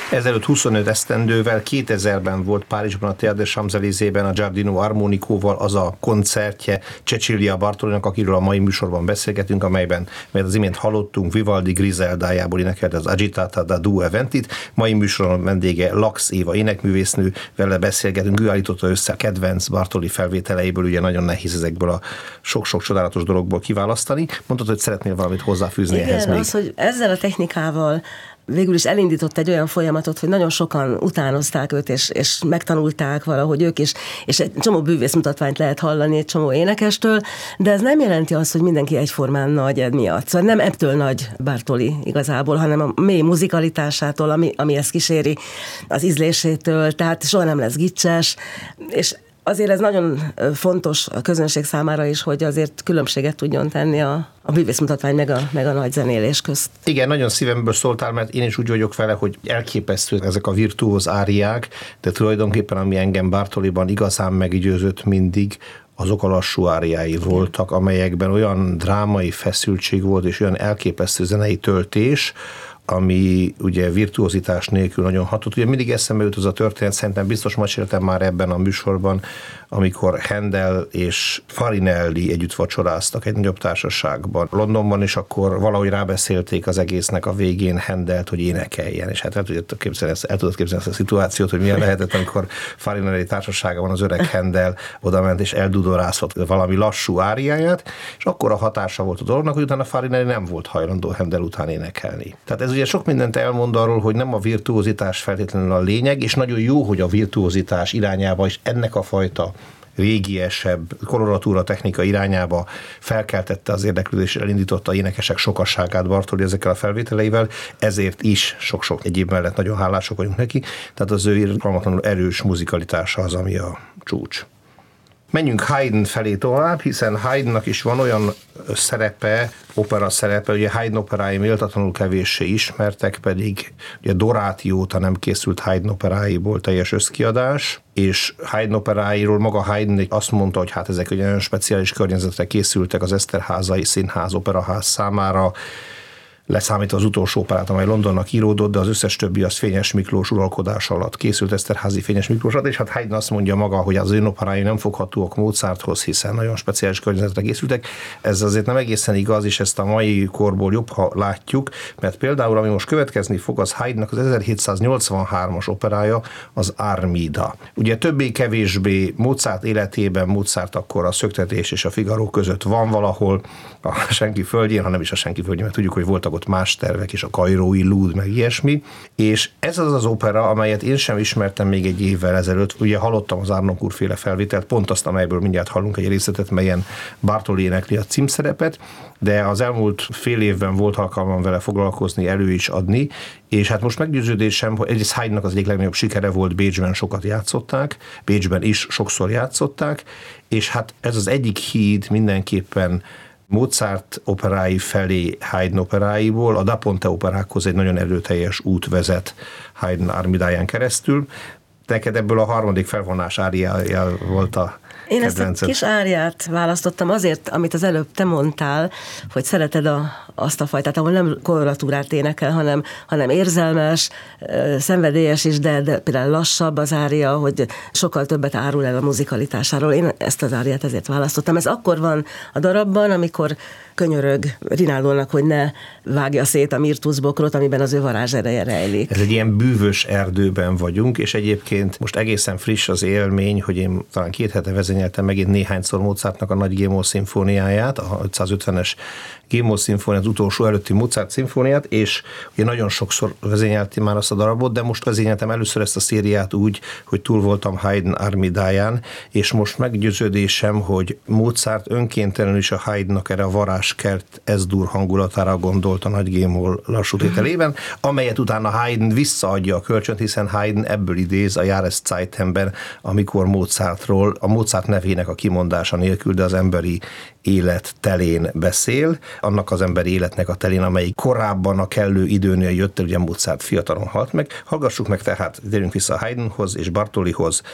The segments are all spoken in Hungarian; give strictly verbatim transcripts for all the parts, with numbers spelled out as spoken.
Ezelőtt huszonöt esztendővel kétezerben volt Párizsban a Théâtre des Champs-Élysées-ben a Giardino Armonicóval az a koncertje Cecilia Bartolinak, akiről a mai műsorban beszélgetünk, amelyben, mert az imént hallottunk, Vivaldi Griseldájából énekelt az Agitata da Due Ventit. Mai műsoron vendége Lax Éva énekművésznő, vele beszélgetünk, ő állította össze a kedvenc Bartoli felvételeiből, ugye nagyon nehéz ezekből a sok-sok csodálatos dologból kiválasztani. Mondtad, hogy szeretnél valamit hozzáfűzni Igen, ehhez még? Az, hogy ezzel a technikával végül is elindított egy olyan folyamatot, hogy nagyon sokan utánozták őt, és, és megtanulták valahogy ők is, és egy csomó bűvészmutatványt lehet hallani egy csomó énekestől, de ez nem jelenti azt, hogy mindenki egyformán nagy emiatt. Szóval nem ettől nagy Bartoli igazából, hanem a mély muzikalitásától, ami, ami ezt kíséri, az ízlésétől, tehát soha nem lesz gicses, és azért ez nagyon fontos a közönség számára is, hogy azért különbséget tudjon tenni a, a bűvészmutatvány meg a, meg a nagy zenélés közt. Igen, nagyon szívemből szóltál, mert én is úgy vagyok vele, hogy elképesztő ezek a virtuóz áriák, de tulajdonképpen ami engem Bartoliban igazán meggyőzött mindig, azok a lassú áriái voltak, amelyekben olyan drámai feszültség volt, és olyan elképesztő zenei töltés, ami ugye virtuózitás nélkül nagyon hatott. Ugye mindig eszembe jut az a történet, szerintem biztos meséltem már ebben a műsorban, amikor Handel és Farinelli együtt vacsoráztak egy nagyobb társaságban Londonban, és akkor valahogy rábeszélték az egésznek a végén Handelt, hogy énekeljen. És hát el tudod képzelni, el tudod képzelni ezt a szituációt, hogy milyen lehetett, amikor Farinelli társaságban az öreg Handel odament és eldudorázhat valami lassú áriáját, és akkor a hatása volt a dolognak, hogy utána Farinelli nem volt hajlandó Handel után énekelni. Tehát ez ugye sok mindent elmond arról, hogy nem a virtuózitás feltétlenül a lényeg, és nagyon jó, hogy a virtuózitás irányába is ennek a fajta régiesebb koloratúra technika irányába felkeltette az érdeklődést, és elindította énekesek sokasságát Bartoli ezekkel a felvételeivel, ezért is sok-sok egyéb mellett nagyon hálások vagyunk neki, tehát az ő irgalmatlanul erős muzikalitása az, ami a csúcs. Menjünk Haydn felé tovább, hiszen Haydnnak is van olyan szerepe, opera szerepe, ugye Haydn operái méltatlanul kevéssé ismertek, pedig ugye Dorati óta nem készült Haydn operáiból teljes összkiadás, és Haydn operáiról maga Haydn azt mondta, hogy hát ezek ugye olyan speciális környezetre készültek az Eszterházai Színház operaház számára, leszámítva az utolsó operát, amely Londonnak íródott, de az összes többi az Fényes Miklós uralkodása alatt készült, Eszterházi Fényes Miklós alatt, és hát Haydn azt mondja maga, hogy az ön operái nem foghatóak Mozarthoz, hiszen nagyon speciális környezetre készültek. Ez azért nem egészen igaz, és ezt a mai korból jobb, ha látjuk, mert például, ami most következni fog, az Haydnnak az ezerhétszáznyolcvanhármas operája, az Armida. Ugye többé-kevésbé Mozart életében, Mozart akkor a Szöktetés és a Figaro között van valahol a senki földjén, ha nem is a senki földjén, mert tudjuk, hogy voltak ott más tervek is, a kairói lúd, meg ilyesmi, és ez az az opera, amelyet én sem ismertem még egy évvel ezelőtt, ugye hallottam az Arnoncourt úr féle felvételt, pont azt, amelyből mindjárt hallunk egy részletet, melyen Bartoli énekli a címszerepet, de az elmúlt fél évben volt alkalmam vele foglalkozni, elő is adni, és hát most meggyőződésem, hogy egyrészt Haydnnak az egyik legnagyobb sikere volt, Bécsben sokat játszották, Bécsben is sokszor játszották, és hát ez az egyik híd mindenképpen Mozart operái felé Haydn operáiból, a Da Ponte operákhoz egy nagyon erőteljes út vezet Haydn Armidáján keresztül. Neked ebből a harmadik felvonás áriája volt a Én kedvenced. Ezt a kis áriát választottam azért, amit az előbb te mondtál, hogy szereted a, azt a fajtát, ahol nem koloratúrát énekel, hanem, hanem érzelmes, szenvedélyes is, de, de például lassabb az ária, hogy sokkal többet árul el a muzikalitásáról. Én ezt az áriát ezért választottam. Ez akkor van a darabban, amikor könyörög Rinaldónak, hogy ne vágja szét a mirtuszbokrot, amiben az ő varázsereje rejlik. Ez egy ilyen bűvös erdőben vagyunk, és egyébként most egészen friss az élmény, hogy én talán két hete vezényeltem megint néhányszor Mozartnak a nagy G-moll szimfóniáját, a ötszázötvenes G-moll szimfónia, az utolsó előtti Mozart szimfóniát, és ugye nagyon sokszor vezényeltem már azt a darabot, de most vezényeltem először ezt a szériát úgy, hogy túl voltam Haydn Armidáján, és most meggyőződésem, hogy Mozart önkéntelenül is a Haydnnak erre a varázskert Ez-dur hangulatára gondolt a nagy G-moll lassú tételében, amelyet utána Haydn visszaadja a kölcsönt, hiszen Haydn ebből idéz a Jahreszeitenben, amikor Mozartról, a Mozart nevének a kimondása nélkül, de az emberi élet telén beszél, annak az emberi életnek a telén, amelyik korábban a kellő időnél jött el, ugye Mozart fiatalon halt meg. Hallgassuk meg tehát, térjünk vissza Haydnhoz és Bartolihoz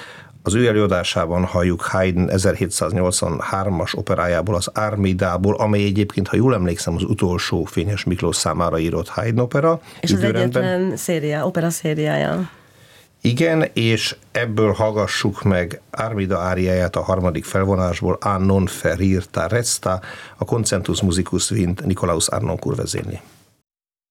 Az ő előadásában halljuk Haydn ezerhétszáznyolcvanhármas operájából, az Armidából, amely egyébként, ha jól emlékszem, az utolsó Fényes Miklós számára írott Haydn opera. És az egyetlen szériá, opera szériája. Igen, és ebből hallgassuk meg Armida áriáját a harmadik felvonásból, A non ferir ta resta, a Concentus musicus vint Nikolaus Arnoncourt vezényli.